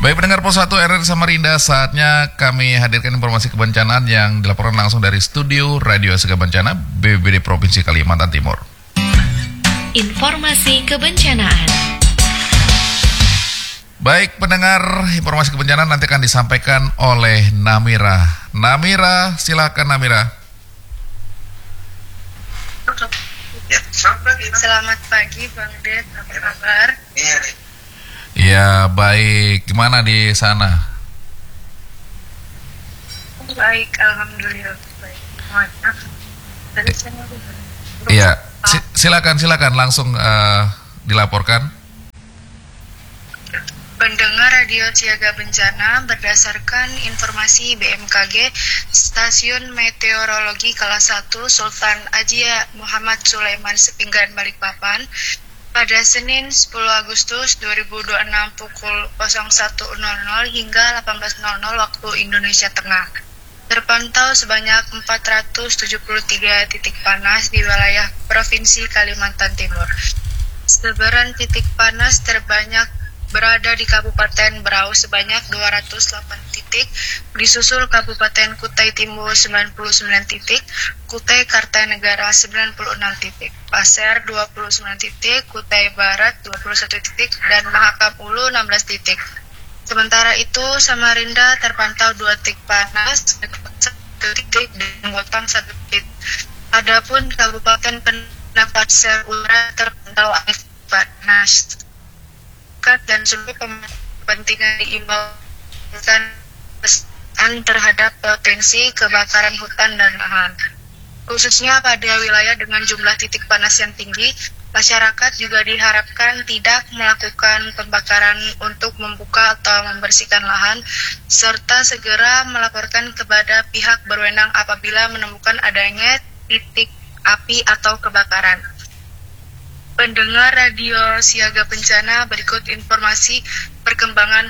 Baik pendengar Pos 1 RRI Samarinda, saatnya kami hadirkan informasi kebencanaan yang dilaporkan langsung dari studio Radio Siaga Bencana BPBD Provinsi Kalimantan Timur. Informasi kebencanaan. Baik pendengar, informasi kebencanaan nanti akan disampaikan oleh Namira. Namira, silakan Namira. Selamat pagi Bang Ded, apa kabar? Ya baik, gimana di sana? Baik, alhamdulillah baik. Iya, silakan langsung dilaporkan. Pendengar Radio Siaga Bencana, berdasarkan informasi BMKG, Stasiun Meteorologi Kelas 1 Sultan Haji Muhammad Sulaiman Sepinggan Balikpapan, pada Senin 10 Agustus 2026 pukul 01.00 hingga 18.00 waktu Indonesia Tengah, terpantau sebanyak 473 titik panas di wilayah Provinsi Kalimantan Timur. Sebaran titik panas terbanyak berada di Kabupaten Berau sebanyak 208 titik, disusul Kabupaten Kutai Timur 99 titik, Kutai Kartanegara 96 titik, Pasir 29 titik, Kutai Barat 21 titik, dan Mahakam Ulu 16 titik. Sementara itu, Samarinda terpantau 2 titik panas, 1 titik, dan Botang 1 titik. Adapun Kabupaten Pendapat Utara terpantau aktif panas. Dan seluruh kepentingan diimbaukan pesan terhadap potensi kebakaran hutan dan lahan. Khususnya pada wilayah dengan jumlah titik panas yang tinggi, masyarakat juga diharapkan tidak melakukan pembakaran untuk membuka atau membersihkan lahan, serta segera melaporkan kepada pihak berwenang apabila menemukan adanya titik api atau kebakaran. Pendengar Radio Siaga Bencana, berikut informasi perkembangan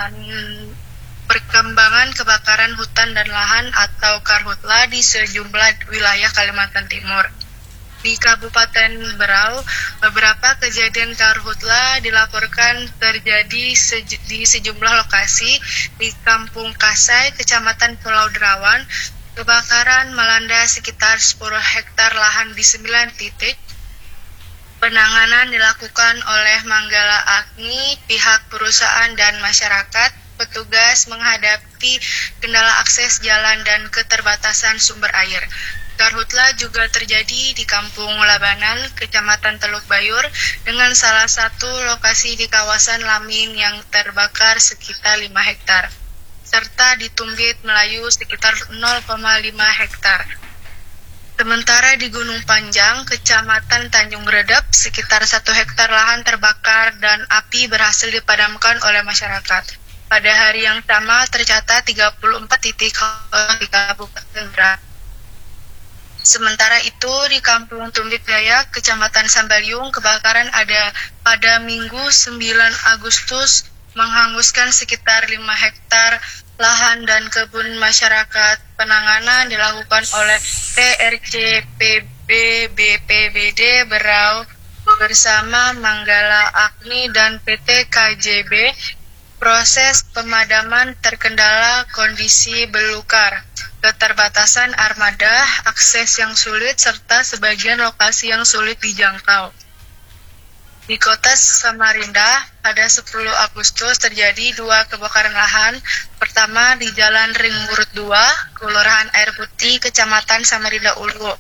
kebakaran hutan dan lahan atau Karhutla di sejumlah wilayah Kalimantan Timur. Di Kabupaten Berau, beberapa kejadian Karhutla dilaporkan terjadi di sejumlah lokasi. Di Kampung Kasai, Kecamatan Pulau Derawan, kebakaran melanda sekitar 10 hektar lahan di 9 titik. Penanganan dilakukan oleh Manggala Agni, pihak perusahaan dan masyarakat. Petugas menghadapi kendala akses jalan dan keterbatasan sumber air. Karhutla juga terjadi di Kampung Labanan, Kecamatan Teluk Bayur, dengan salah satu lokasi di kawasan Lamin yang terbakar sekitar 5 hektar, serta di Tumbit Melayu sekitar 0,5 hektar. Sementara di Gunung Panjang, Kecamatan Tanjung Redep, sekitar 1 hektar lahan terbakar dan api berhasil dipadamkan oleh masyarakat. Pada hari yang sama tercatat 34 titik di Kabupaten Berau. Sementara itu di Kampung Tumbit Jaya, Kecamatan Sambaliung, kebakaran ada pada Minggu 9 Agustus menghanguskan sekitar 5 hektar lahan dan kebun masyarakat. Penanganan dilakukan oleh TRCPB BPBD Berau bersama Manggala Agni dan PT KJB. Proses pemadaman terkendala kondisi belukar, keterbatasan armada, akses yang sulit, serta sebagian lokasi yang sulit dijangkau. Di kota Samarinda, pada 10 Agustus terjadi 2 kebakaran lahan. Pertama di Jalan Ring Murut 2, Kelurahan Air Putih, Kecamatan Samarinda Ulu.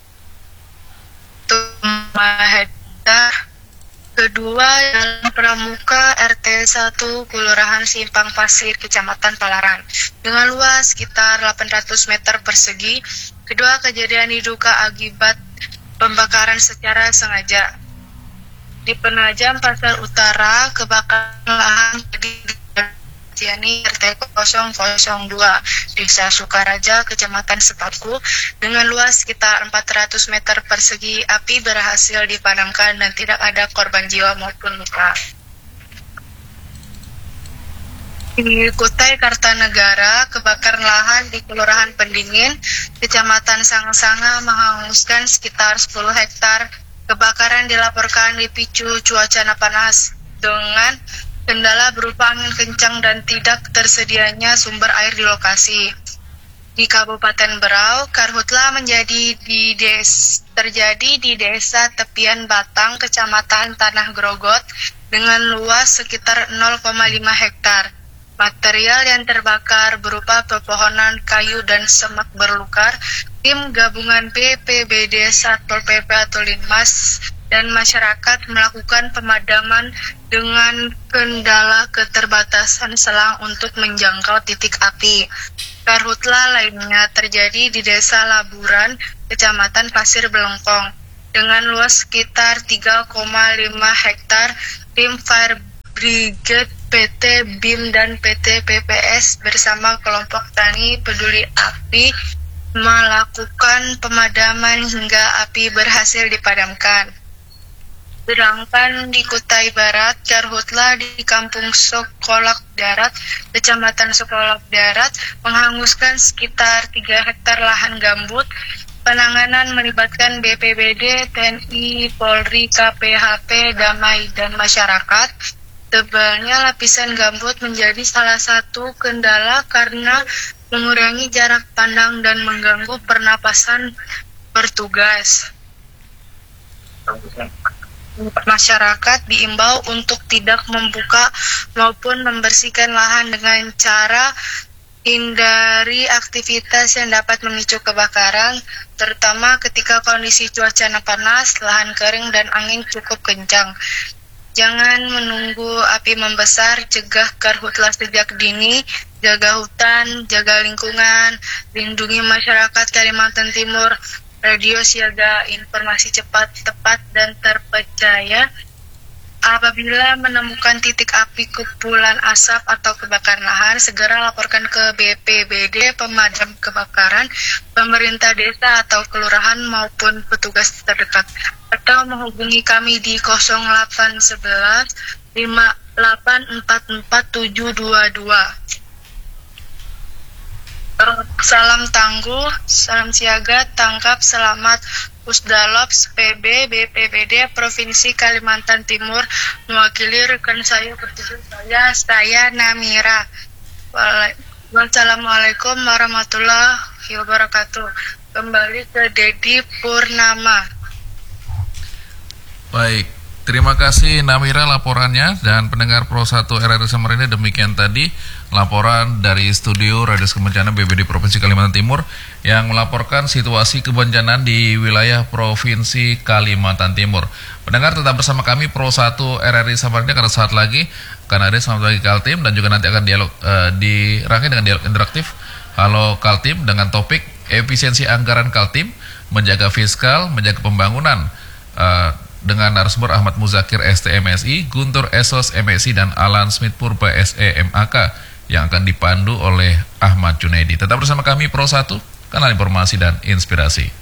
Kedua, Jalan Pramuka RT 1, Kelurahan Simpang Pasir, Kecamatan Palaran, dengan luas sekitar 800 meter persegi. Kedua kejadian diduga akibat pembakaran secara sengaja. Di Penajam Pasar Utara, kebakaran lahan di Tiani RT 002, Desa Sukaraja, Kecamatan Sepaku, dengan luas sekitar 400 meter persegi. Api berhasil dipadamkan dan tidak ada korban jiwa maupun luka. Di Kutai Kartanegara, kebakaran lahan di Kelurahan Pendingin, Kecamatan Sanga-Sanga menghanguskan sekitar 10 hektar. Kebakaran dilaporkan dipicu cuaca panas dengan Kendala berupa angin kencang dan tidak tersedianya sumber air di lokasi. Di Kabupaten Berau, karhutla terjadi di Desa Tepian Batang, Kecamatan Tanah Grogot, dengan luas sekitar 0,5 hektar. Material yang terbakar berupa pepohonan, kayu, dan semak belukar. Tim gabungan BPBD, Satpol PP atau Linmas, dan masyarakat melakukan pemadaman dengan kendala keterbatasan selang untuk menjangkau titik api. Karhutla lainnya terjadi di Desa Laburan, Kecamatan Pasir Belengkong, dengan luas sekitar 3,5 hektar. Tim Fire Brigade, PT BIM, dan PT PPS bersama kelompok tani peduli api melakukan pemadaman hingga api berhasil dipadamkan. Sedangkan di Kutai Barat, karhutla di Kampung Sokolak Darat, Kecamatan Sokolak Darat, menghanguskan sekitar 3 hektar lahan gambut. Penanganan melibatkan BPBD, TNI, Polri, KPHP, Damai, dan masyarakat. Tebalnya lapisan gambut menjadi salah satu kendala karena mengurangi jarak pandang dan mengganggu pernapasan petugas. Masyarakat diimbau untuk tidak membuka maupun membersihkan lahan dengan cara hindari aktivitas yang dapat memicu kebakaran, terutama ketika kondisi cuaca panas, lahan kering, dan angin cukup kencang. Jangan menunggu api membesar, cegah karhutla sejak dini, jaga hutan, jaga lingkungan, lindungi masyarakat Kalimantan Timur. Radio siaga, informasi cepat, tepat, dan terpercaya. Apabila menemukan titik api, kepulan asap, atau kebakaran lahan, segera laporkan ke BPBD, pemadam kebakaran, pemerintah desa atau kelurahan maupun petugas terdekat. Atau menghubungi kami di 0811 5844 722. Salam tangguh, salam siaga, tangkap, selamat, Pusdalops, PB, BPBD, Provinsi Kalimantan Timur, mewakili rekan saya petugas saya Namira. Wassalamualaikum warahmatullahi wabarakatuh. Kembali ke Dedi Purnama. Baik, terima kasih Namira laporannya, dan pendengar Pro 1 RRI Samarinda, demikian tadi laporan dari studio Radio Kebencanaan BPBD Provinsi Kalimantan Timur yang melaporkan situasi kebencanaan di wilayah Provinsi Kalimantan Timur. Pendengar tetap bersama kami Pro 1 RRI Samarinda, karena saat lagi akan ada Selamat Pagi Kaltim, dan juga nanti akan dialog dirangkai dengan dialog interaktif Halo Kaltim dengan topik efisiensi anggaran Kaltim, menjaga fiskal, menjaga pembangunan, dengan narasumber Ahmad Muzakir STMSI, Guntur Esos MSI, dan Alan Smith Purba SEMAK yang akan dipandu oleh Ahmad Junaidi. Tetap bersama kami Pro 1, kanal informasi dan inspirasi.